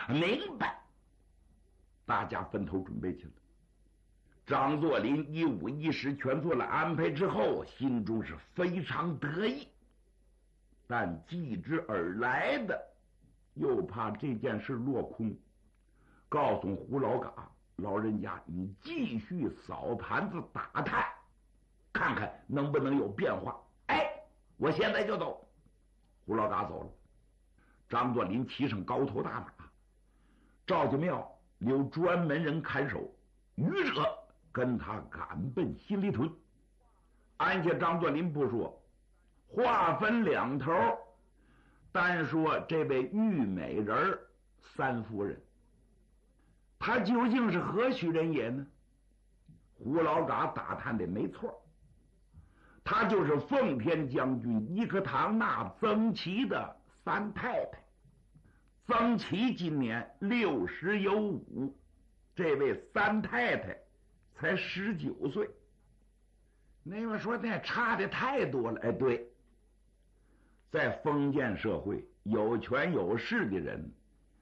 明白。大家分头准备去了。张作霖一五一十全做了安排之后，心中是非常得意，但继之而来的又怕这件事落空，告诉胡老嘎老人家，你继续扫盘子打探，看看能不能有变化。哎，我现在就走。胡老嘎走了，张作霖骑上高头大马，赵家庙留专门人看守，余者跟他赶奔新里屯。按下张作霖不说，话分两头，单说这位玉美人三夫人，她究竟是何许人也呢？胡老嘎打探的没错，她就是奉天将军伊克唐纳曾琦的三太太。曾琦今年60有5，这位三太太才19岁。那么说那差的太多了。哎，对，在封建社会，有权有势的人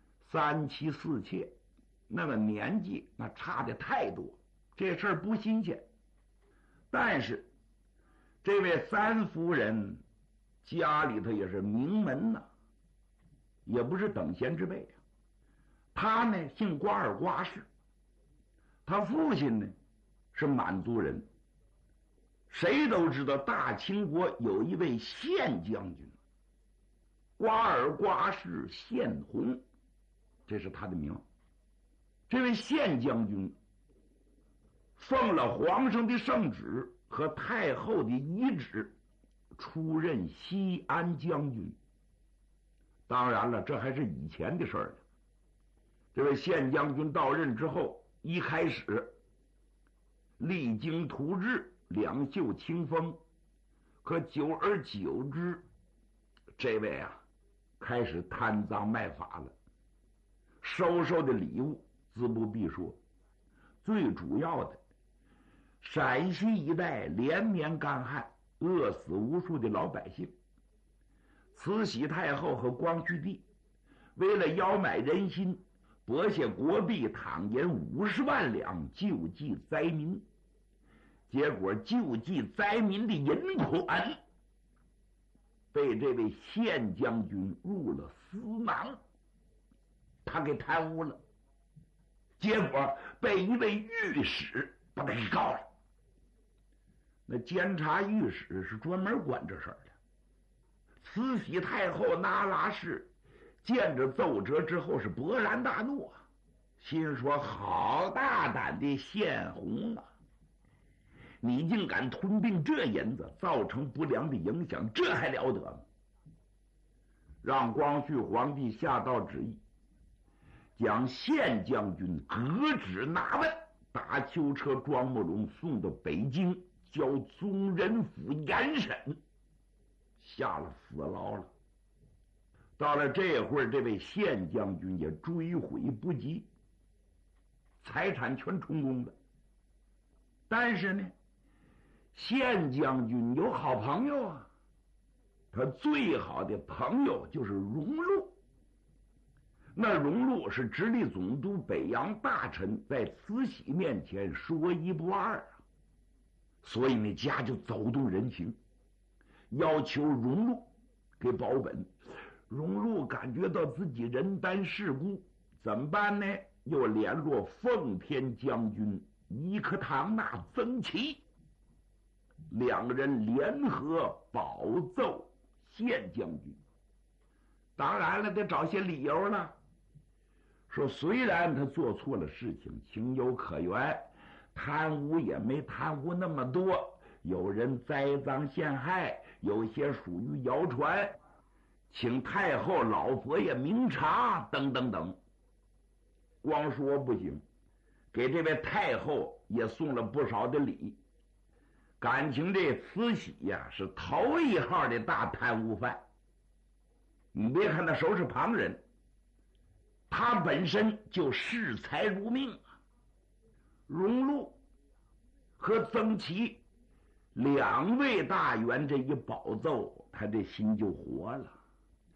3妻4妾，那个年纪那差的太多，这事儿不新鲜。但是这位三夫人家里头也是名门呐，也不是等闲之辈啊。他呢姓瓜尔瓜氏，他父亲呢是满族人。谁都知道大清国有一位宪将军，瓜尔瓜氏宪弘，这是他的名。这位宪将军奉了皇上的圣旨和太后的遗旨，出任西安将军。当然了，这还是以前的事儿呢。这位宪将军到任之后，一开始励精图治，两袖清风，可久而久之，这位啊开始贪赃卖法了。收的礼物自不必说，最主要的，陕西一带连绵干旱，饿死无数的老百姓。慈禧太后和光绪帝为了邀买人心，拨下国币躺银50万两救济灾民。结果救济灾民的银款被这位宪将军入了私囊，他给贪污了，结果被一位御史把他给告了。那监察御史是专门管这事儿的。慈禧太后那拉氏见着奏折之后是勃然大怒啊，心说好大胆的宪弘啊，你竟敢吞并这银子，造成不良的影响，这还了得吗？让光绪皇帝下诏旨意，将宪将军革职拿问，打囚车装木笼送到北京，交宗人府严审，下了死牢了。到了这会儿，这位宪将军也追悔不及，财产全充公了。但是呢，宪将军有好朋友啊，他最好的朋友就是荣禄。那荣禄是直隶总督北洋大臣，在慈禧面前说一不二啊，所以那家就走动人情，要求荣禄给保本。荣禄感觉到自己人单势孤，怎么办呢？又联络奉天将军伊克唐纳曾琦，两个人联合保奏宪将军。当然了，得找些理由了，说虽然他做错了事情，情有可原，贪污也没贪污那么多，有人栽赃陷害，有些属于谣传，请太后老佛爷明察等等等。光说不行，给这位太后也送了不少的礼。感情这慈禧呀是头一号的大贪污犯。你别看他收拾旁人，他本身就视财如命啊。荣禄和曾琦两位大员这一保奏，他这心就活了。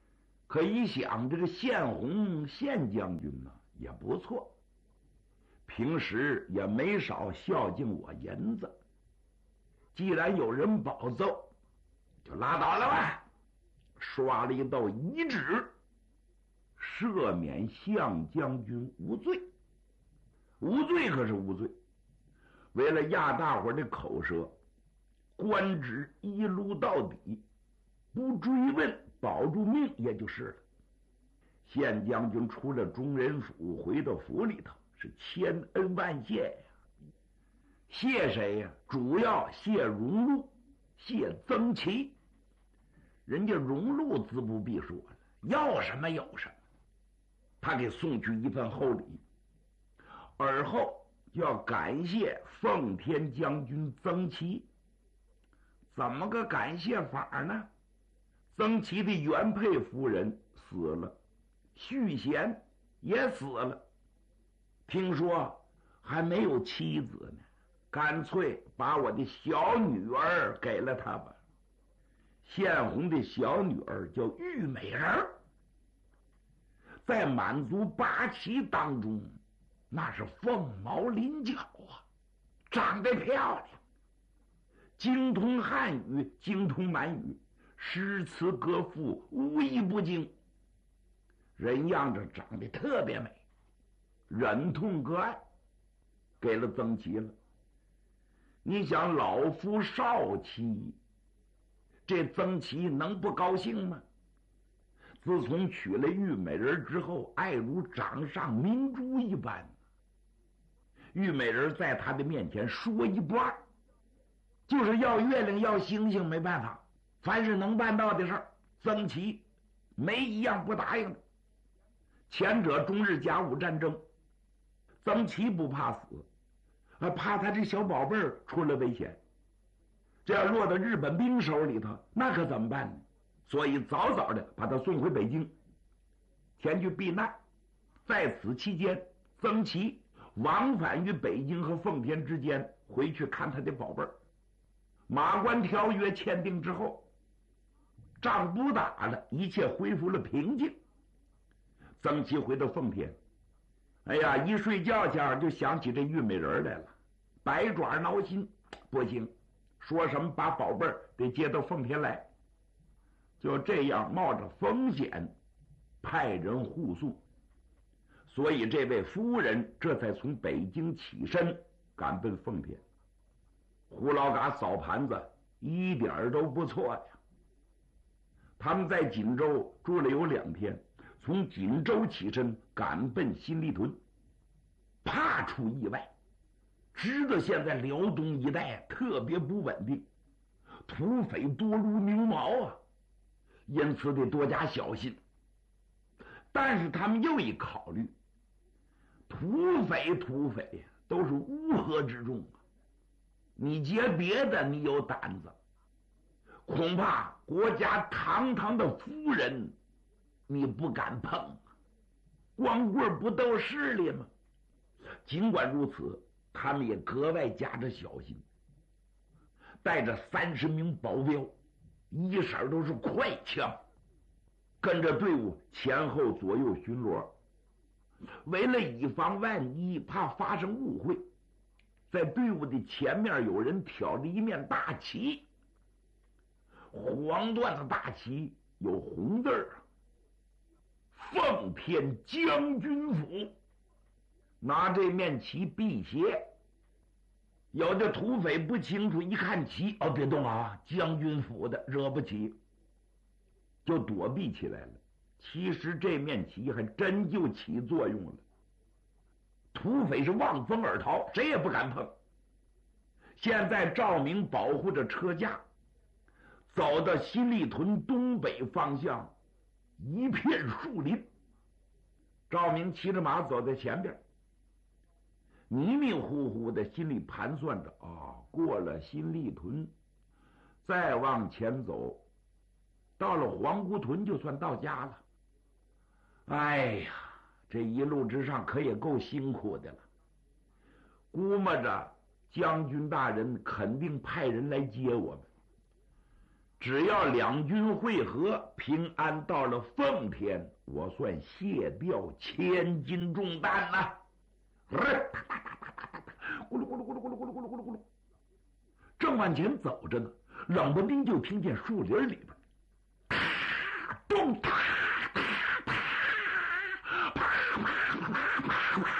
可一想，这个献红献将军呢也不错，平时也没少孝敬我银子。既然有人保奏，就拉倒了吧，刷了一道遗旨，赦免项将军无罪。无罪可是无罪，为了压大伙的口舌，官职一撸到底，不追问，保住命也就是了。县将军出了中人府，回到府里头，是千恩万谢呀。谢谁呀？主要谢荣禄，谢曾琦。人家荣禄自不必说了，要什么有什么，他给送去一份厚礼。而后要感谢奉天将军曾琦。怎么个感谢法呢？曾琦的原配夫人死了，续弦也死了，听说还没有妻子呢，干脆把我的小女儿给了他吧。献红的小女儿叫玉美人，在满族八旗当中那是凤毛麟角啊，长得漂亮，精通汉语，精通满语，诗词歌赋无一不精，人样子长得特别美，忍痛割爱，给了曾琦了。你想老夫少妻，这曾琦能不高兴吗？自从娶了玉美人之后，爱如掌上明珠一般。玉美人在他的面前说一不二，就是要月亮要星星没办法，凡是能办到的事儿，曾琦没一样不答应的。前者中日甲午战争，曾琦不怕死，怕他这小宝贝儿出了危险，这要落到日本兵手里头，那可怎么办呢？所以早早的把他送回北京，前去避难。在此期间，曾琦往返于北京和奉天之间，回去看他的宝贝儿。马关条约签订之后，仗不打了，一切恢复了平静。曾琦回到奉天，哎呀，一睡觉前就想起这玉美人来了，百爪挠心，不行，说什么把宝贝儿得接到奉天来。就这样冒着风险派人护送，所以这位夫人这才从北京起身赶奔奉天。胡老嘎扫盘子一点都不错呀。他们在锦州住了有2天，从锦州起身赶奔新立屯，怕出意外，知道现在辽东一带特别不稳定，土匪多如牛毛啊，因此得多加小心。但是他们又一考虑，土匪都是乌合之众啊，你结别的你有胆子，恐怕国家堂堂的夫人你不敢碰，光棍不斗势力吗？尽管如此，他们也格外加着小心，带着30名保镖，一色都是快枪，跟着队伍前后左右巡逻。为了以防万一，怕发生误会，在队伍的前面有人挑着一面大旗，黄缎的大旗，有红字儿，奉天将军府，拿这面旗辟邪。有的土匪不清楚，一看旗，别动啊，将军府的，惹不起，就躲避起来了。其实这面旗还真就起作用了，土匪是望风而逃，谁也不敢碰。现在赵明保护着车架，走到新立屯东北方向，一片树林。赵明骑着马走在前边，迷迷糊糊的，心里盘算着过了新立屯，再往前走，到了黄姑屯就算到家了。哎呀，这一路之上可也够辛苦的了。估摸着将军大人肯定派人来接我们。 只要两军会合，平安到了奉天，我算卸掉千斤重担呐！咕噜咕噜咕噜咕噜咕噜咕噜咕噜咕噜，正往前走着呢，冷不丁就听见树林里边，咚哒哒哒，啪啪啪啪啪，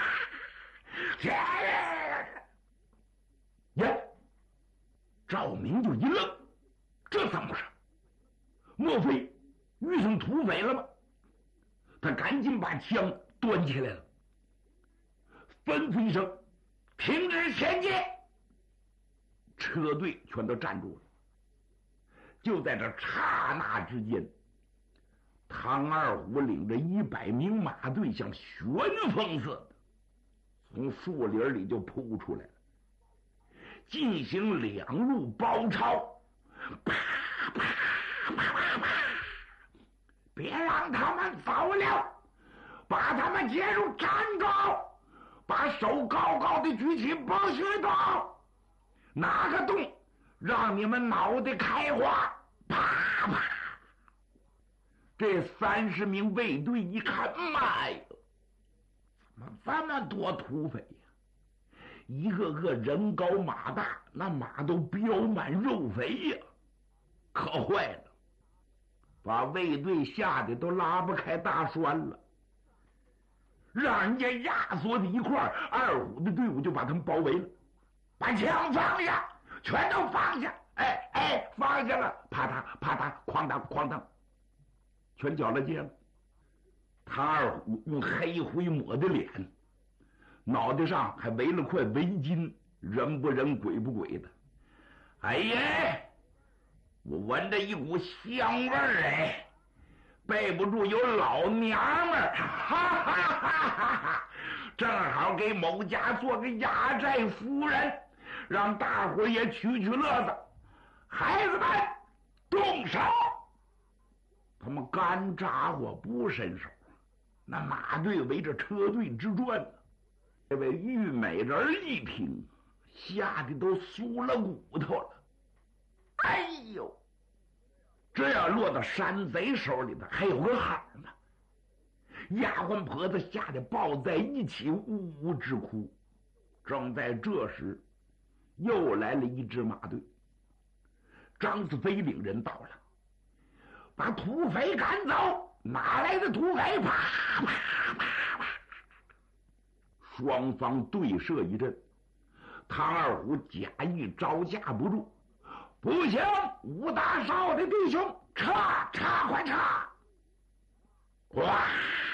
耶！赵明就一愣，这怎么回事？莫非遇上土匪了吗？他赶紧把枪端起来了，吩咐一声：“停止前进！”车队全都站住了。就在这刹那之间，唐二虎领着100名马队，像旋风似的从树林里就扑出来了，进行2路包抄，啪啪啪啪啪！别让他们走了，把他们接入站高，把手高高的举起，不许动，哪个动，让你们脑袋开花！啪啪！这30名卫队一看，妈呀，怎么这么多土匪呀？一个个人高马大，那马都膘满肉肥呀，可坏了，把卫队吓得都拉不开大栓了，让人家压缩在一块儿。二虎的队伍就把他们包围了，把枪放下，全都放下！哎，放下了！啪嗒啪嗒，哐当哐当，全缴了界了。唐二虎用黑灰抹的脸，脑袋上还围了块围巾，人不人鬼不鬼的。哎呀，我闻着一股香味儿，哎，背不住有老娘们儿，哈哈哈哈哈！正好给某家做个压寨夫人，让大伙也取取乐子。孩子们，动手！他们干家伙不伸手，那马队围着车队直转呢。这位玉美人一听，吓得都酥了骨头了。哎呦，这要落到山贼手里边，还有个好呢。丫鬟婆子吓得抱在一起，呜呜直哭。正在这时，又来了一支马队。张子飞领人到了，把土匪赶走。哪来的土匪？啪啪啪啪！双方对射一阵，唐二虎假意招架不住，不行，武大少的弟兄，撤，快撤！哇，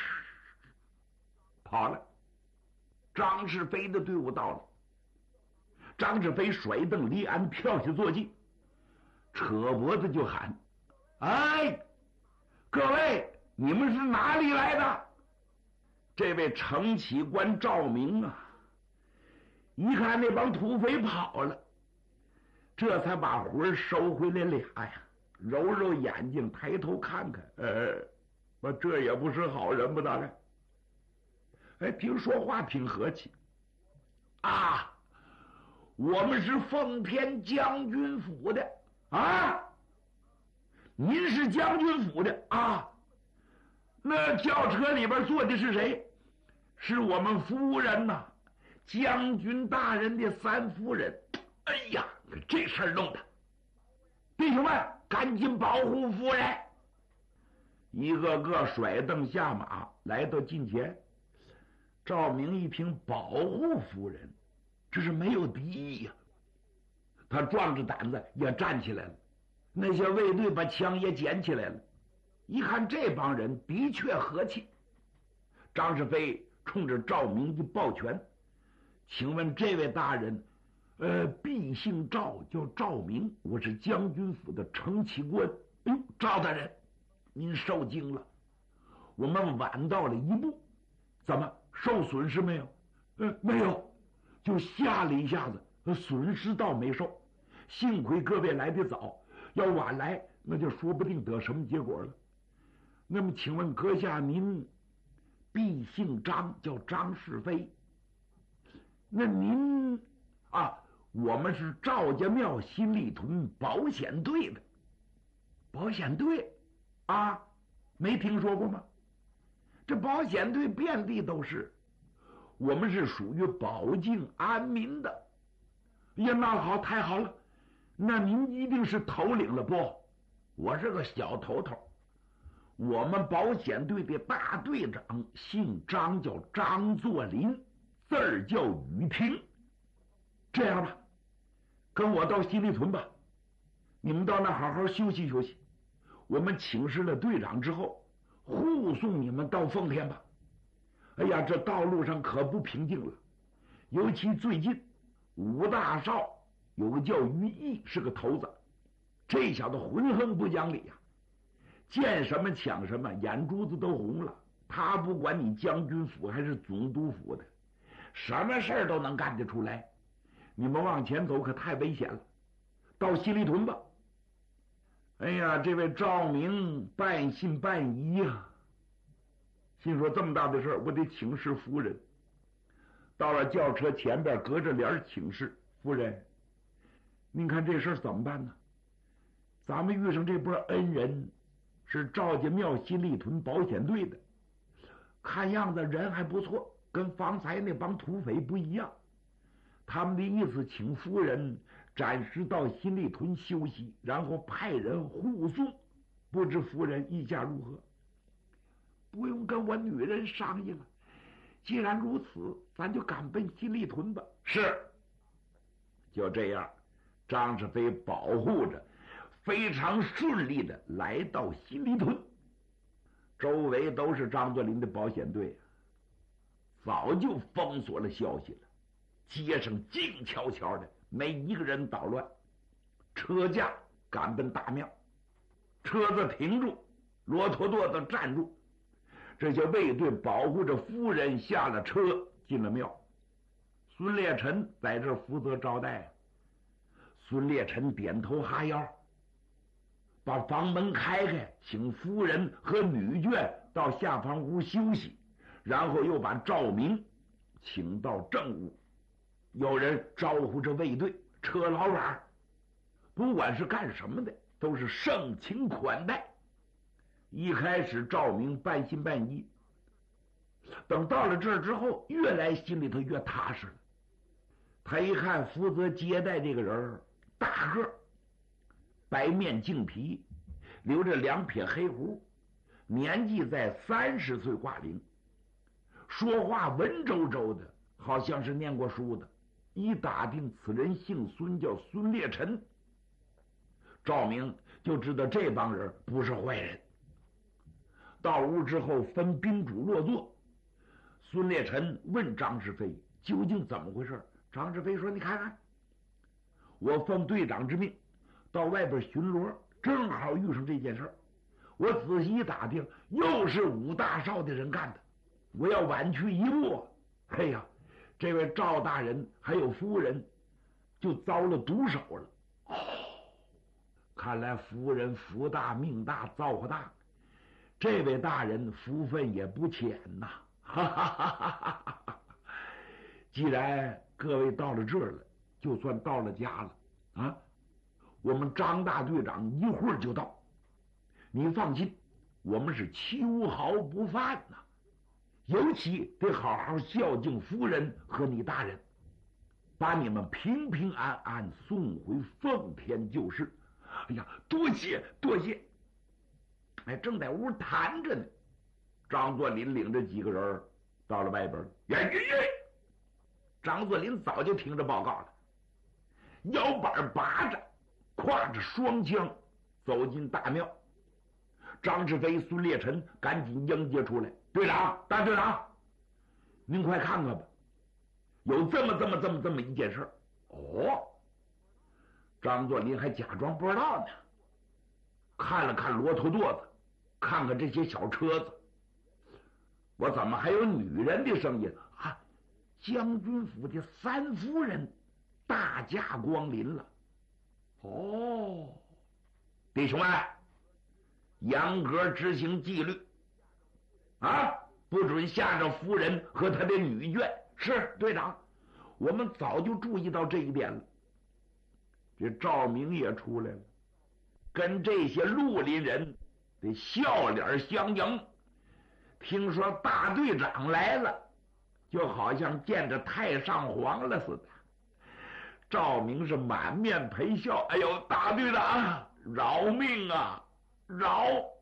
跑了。张世飞的队伍到了，张世飞甩蹬离鞍，跳下坐骑，扯脖子就喊：“哎，各位，你们是哪里来的？”这位承启官赵明啊，一看那帮土匪跑了，这才把魂收回来俩呀，揉揉眼睛，抬头看看，这也不是好人吧？大概，听说话挺和气啊。我们是奉天将军府的啊，您是将军府的啊？那轿车里边坐的是谁？是我们夫人呐，将军大人的三夫人。哎呀，这事儿弄的，弟兄们赶紧保护夫人！一个个甩蹬下马，来到近前。赵明一听保护夫人，这是没有敌意呀，他壮着胆子也站起来了。那些卫队把枪也捡起来了，一看这帮人的确和气。张世飞冲着赵明一抱拳：“请问这位大人，毕姓赵，叫赵明，我是将军府的承启官。”哎呦，赵大人，您受惊了，我们晚到了一步，怎么受损失没有？没有，就吓了一下子，损失倒没受。幸亏各位来得早，要晚来，那就说不定得什么结果了。那么，请问阁下您毕姓张，叫张世飞。那您啊，我们是赵家庙新立屯保险队的。 保险队啊，没听说过吗？这保险队遍地都是，我们是属于保境安民的。呀，那好，太好了，那您一定是头领了不？我是个小头头。我们保险队的大队长姓张，叫张作霖，字儿叫雨婷。这样吧，跟我到西里屯吧，你们到那好好休息休息。我们请示了队长之后，护送你们到奉天吧。哎呀，这道路上可不平静了，尤其最近武大少有个叫于毅，是个头子，这小子浑横不讲理呀，见什么抢什么，眼珠子都红了。他不管你将军府还是总督府的，什么事儿都能干得出来。你们往前走可太危险了，到西里屯吧。哎呀，这位赵明半信半疑呀，心说这么大的事儿，我得请示夫人。到了轿车前边，隔着帘请示夫人，您看这事儿怎么办呢？咱们遇上这波恩人，是赵家庙西里屯保险队的，看样子人还不错，跟方才那帮土匪不一样。他们的意思，请夫人暂时到新里屯休息，然后派人护送。不知夫人意下如何？不用跟我女人商议了，既然如此，咱就赶奔新里屯吧。是。就这样，张世飞保护着，非常顺利的来到新里屯。周围都是张作霖的保险队，早就封锁了消息了。街上静悄悄的，没一个人捣乱。车驾赶奔大庙，车子停住，骆驼垛子站住，这些卫队保护着夫人下了车，进了庙。孙烈臣在这负责招待。孙烈臣点头哈腰，把房门开开，请夫人和女眷到下房屋休息，然后又把赵明请到正屋。有人招呼着卫队，车老远，不管是干什么的，都是盛情款待。一开始赵明半信半疑，等到了这儿之后，越来心里头越踏实了。他一看负责接待这个人，大个，白面净皮，留着2撇黑胡，年纪在30岁挂零，说话文绉绉的，好像是念过书的。一打听，此人姓孙，叫孙烈臣。赵明就知道这帮人不是坏人。到屋之后，分宾主落座。孙烈臣问张世飞究竟怎么回事。张世飞说：“你看看，我奉队长之命到外边巡逻，正好遇上这件事儿。我仔细一打听，又是武大少的人干的。我要晚去一步，哎呀，这位赵大人还有夫人就遭了毒手了。哦，看来夫人福大命大，造化大，这位大人福分也不浅呐。哈哈哈哈哈！既然各位到了这儿了，就算到了家了啊！我们张大队长一会儿就到，你放心，我们是秋毫不犯呐。尤其得好好孝敬夫人和你大人，把你们平平安安送回奉天就是。哎呀，多谢多谢！哎，正在屋谈着呢，张作霖领着几个人到了外边。张作霖早就听着报告了，腰板拔着，挎着双枪走进大庙。张世飞、孙烈臣赶紧迎接出来。队长，大队长，您快看看吧，有这么一件事。哦，张作霖还假装不知道呢，看了看骆驼垛子，看看这些小车子，我怎么还有女人的声音啊？将军府的3夫人大驾光临了。哦，弟兄们，严格执行纪律啊！不准吓着夫人和他的女眷。是队长，我们早就注意到这一点了。这赵明也出来了， 跟这些绿林人得笑脸相迎。听说大队长来了，就好像见着太上皇了似的。赵明是满面陪笑：“哎呦，大队长，饶命啊，饶！”